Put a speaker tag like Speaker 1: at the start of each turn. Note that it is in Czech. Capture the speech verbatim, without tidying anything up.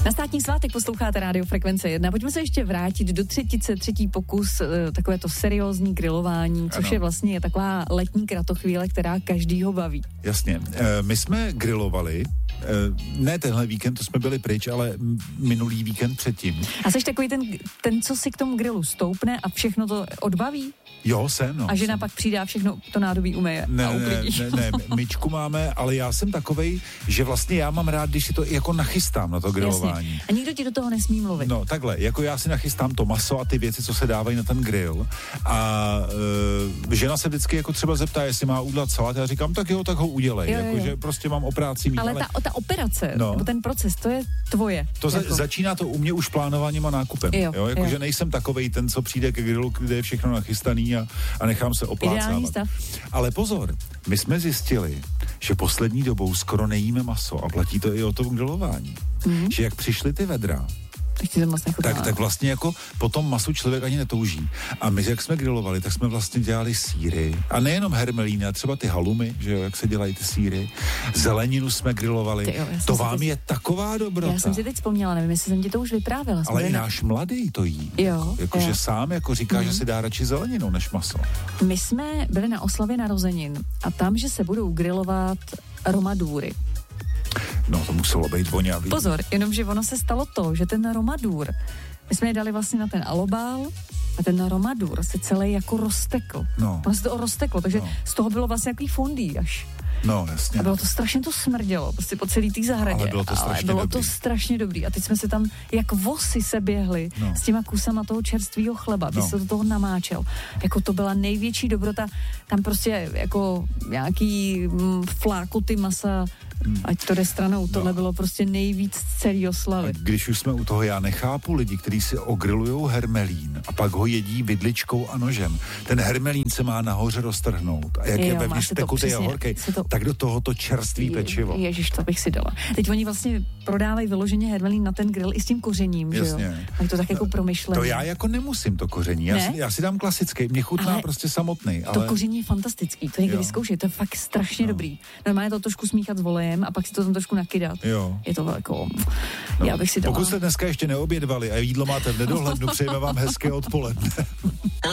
Speaker 1: Na státní svátek posloucháte Rádio Frekvence jedna. Pojďme se ještě vrátit do třetice, třetí pokus, takové to seriózní grilování, což ano. je vlastně taková letní kratochvíle, která každýho baví.
Speaker 2: Jasně. E, my jsme grilovali, e, ne tenhle víkend, to jsme byli pryč, ale minulý víkend předtím.
Speaker 1: A jsi takový ten, ten, co si k tomu grilu stoupne a všechno to odbaví?
Speaker 2: Jo, jsem, no.
Speaker 1: A žena
Speaker 2: jsem.
Speaker 1: pak přijde a všechno to nádobí umeje
Speaker 2: ne,
Speaker 1: a uklidí.
Speaker 2: Ne, ne, ne, myčku máme, ale já jsem takovej, že vlastně já mám rád, když si to jako nachystám na to grilování.
Speaker 1: Jasně. A nikdo ti do toho nesmí mluvit.
Speaker 2: No, takhle, jako já si nachystám to maso a ty věci, co se dávají na ten grill. A e, žena se vždycky jako třeba zeptá, jestli má udělat salát. Já říkám, tak jo, tak ho udělej. Jakože prostě mám o práci mít.
Speaker 1: Ale,
Speaker 2: ale
Speaker 1: ta, ta operace,
Speaker 2: no.
Speaker 1: nebo ten proces, to je tvoje.
Speaker 2: To
Speaker 1: jako.
Speaker 2: za, začíná to u mě už plánováním a nákupem. Jo, jo, jakože nejsem takovej ten, co přijde ke grillu, kde je všechno nachystaný a, a nechám se oplácávat. Ale pozor, my jsme zjistili, že poslední dobou skoro nejíme maso a platí to i o tom grilování. Mm-hmm. Že jak přišly ty vedra,
Speaker 1: tak,
Speaker 2: tak, tak vlastně jako po tom masu člověk ani netouží. A my, jak jsme grilovali, tak jsme vlastně dělali sýry. A nejenom hermelíny, a třeba ty halumy, že jo, jak se dělají ty sýry. Zeleninu jsme grilovali. Ty jo, to vám teď... je taková dobrota.
Speaker 1: Já jsem si teď vzpomněla, nevím, jestli jsem ti to už vyprávěla.
Speaker 2: Ale i
Speaker 1: na...
Speaker 2: náš mladý to jí.
Speaker 1: Jo.
Speaker 2: Jakože sám jako říká, mm. že si dá radši zeleninu než maso.
Speaker 1: My jsme byli na oslavě narozenin a tam, že se budou grilovat romadůry.
Speaker 2: No, to muselo být voňavý.
Speaker 1: Pozor, jenomže ono se stalo to, že ten romadur, my jsme je dali vlastně na ten alobál a ten romadur se celý jako roztekl.
Speaker 2: No.
Speaker 1: Ono se to rozteklo, takže
Speaker 2: no.
Speaker 1: z toho bylo vlastně takový fondý až.
Speaker 2: No, jasně.
Speaker 1: A bylo to strašně, to smrdělo, prostě po celý té zahradě.
Speaker 2: Ale bylo to strašně
Speaker 1: ale bylo
Speaker 2: dobrý.
Speaker 1: to strašně dobrý. A teď jsme se tam, jak vosy se běhli no. s těma kusama toho čerstvého chleba. Ty no. se do toho namáčel. Jako to byla největší dobrota. Tam prostě jako nějaký mm, flákoty masa, hmm. ať to jde stranou. Tohle no. bylo prostě nejvíc z celý oslavy.
Speaker 2: A když už jsme u toho, já nechápu lidi, kteří si ogrilujou hermelín a pak ho jedí vidličkou a nožem. Ten hermelín se má nahoře roztrhnout. A jak jo, je vevnitř tekutý a horkej, to... tak do tohoto čerstvý je, pečivo.
Speaker 1: Ježiš, to bych si dala. Teď oni vlastně prodávají vyloženě hermelín na ten grill i s tím kořením,
Speaker 2: jasně.
Speaker 1: že jo? A to tak jako promyšlené.
Speaker 2: To já jako nemusím to koření. Já, si, já si dám klasický, mě chutná ale prostě samotný. Ale...
Speaker 1: To koření je fantastický, to někdy vyzkoušej, to je fakt strašně no. dobrý. Normálně to trošku smíchat s volejem a pak si to tam trošku nakydat.
Speaker 2: Jo.
Speaker 1: Je to jako,
Speaker 2: no.
Speaker 1: já bych si dala.
Speaker 2: Pokud jste dneska ještě neobědvali a jídlo máte v nedohlednu, přejeme vám hezké odpoledne.